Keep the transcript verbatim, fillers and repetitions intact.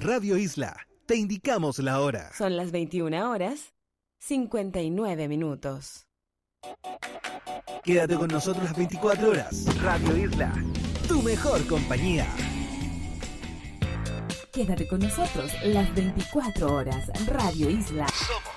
Radio Isla te indicamos la hora. Son las veintiuna horas, cincuenta y nueve minutos. Quédate con nosotros las veinticuatro horas. Radio Isla, tu mejor compañía. Quédate con nosotros las veinticuatro horas. Radio Isla. Somos